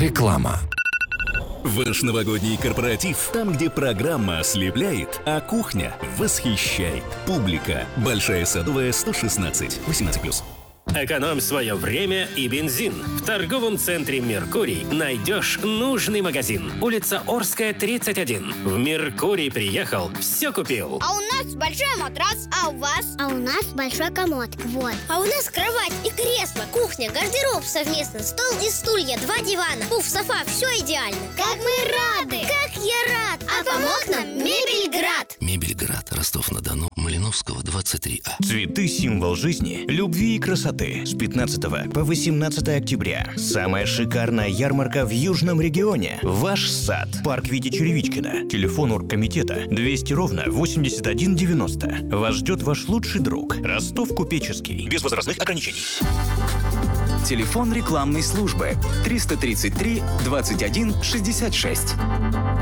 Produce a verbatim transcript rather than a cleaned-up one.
Реклама. Ваш новогодний корпоратив, там, где программа ослепляет, а кухня восхищает. Публика. Большая Садовая, сто шестнадцать, восемнадцать плюс. Экономь свое время и бензин. В торговом центре «Меркурий» найдешь нужный магазин. Улица Орская, тридцать один. В «Меркурий» приехал, все купил. А у нас большой матрас, а у вас? А у нас большой комод, вот. А у нас кровать и кресло, кухня, гардероб совместно, стол и стулья, два дивана, пуф, софа, все идеально. Как мы рады! Как я рад! А помог нам Мебельград. Мебельград, Ростов-на-Дону, Малиновского, двадцать три А. Цветы – символ жизни, любви и красоты. С пятнадцатого по восемнадцатое октября. Самая шикарная ярмарка в Южном регионе. Ваш сад. Парк Вити Черевичкина. Телефон оргкомитета двести ровно восемьдесят один девяносто. Вас ждет ваш лучший друг. Ростов Купеческий. Без возрастных ограничений. Телефон рекламной службы триста тридцать три двадцать один шестьдесят шесть.